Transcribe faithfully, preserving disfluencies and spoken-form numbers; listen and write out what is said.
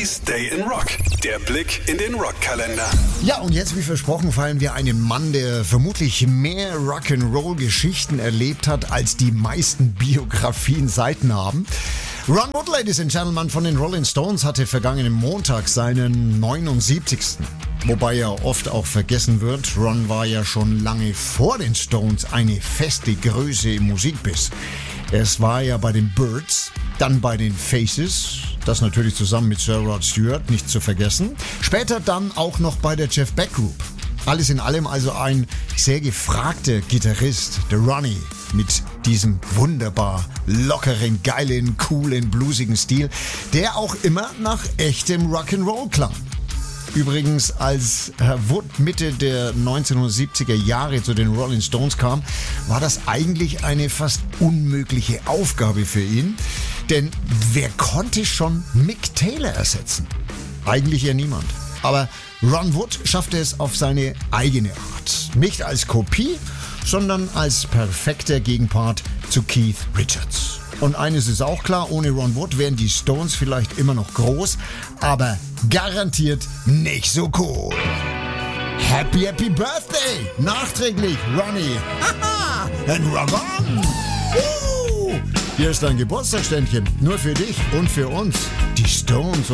This Day in Rock. Der Blick in den Rockkalender. Ja, und jetzt, wie versprochen, feiern wir einen Mann, der vermutlich mehr Rock'n'Roll-Geschichten erlebt hat, als die meisten Biografien Seiten haben. Ron Wood, Ladies and Gentlemen, von den Rolling Stones hatte vergangenen Montag seinen neunundsiebzigsten Wobei ja oft auch vergessen wird, Ron war ja schon lange vor den Stones eine feste Größe im Musikbiss. Es war ja bei den Byrds, dann bei den Faces, das natürlich zusammen mit Sir Rod Stewart, nicht zu vergessen. Später dann auch noch bei der Jeff Beck Group. Alles in allem also ein sehr gefragter Gitarrist, der Ronnie, mit diesem wunderbar lockeren, geilen, coolen, bluesigen Stil, der auch immer nach echtem Rock'n'Roll klang. Übrigens, als Herr Wood Mitte der neunzehnhundertsiebziger Jahre zu den Rolling Stones kam, war das eigentlich eine fast unmögliche Aufgabe für ihn. Denn wer konnte schon Mick Taylor ersetzen? Eigentlich ja niemand. Aber Ron Wood schaffte es auf seine eigene Art. Nicht als Kopie, sondern als perfekter Gegenpart zu Keith Richards. Und eines ist auch klar, ohne Ron Wood wären die Stones vielleicht immer noch groß, aber garantiert nicht so cool. Happy, happy Birthday! Nachträglich, Ronnie! Haha! And rock on! Uh! Hier ist dein Geburtstagsständchen, nur für dich und für uns, die Stones.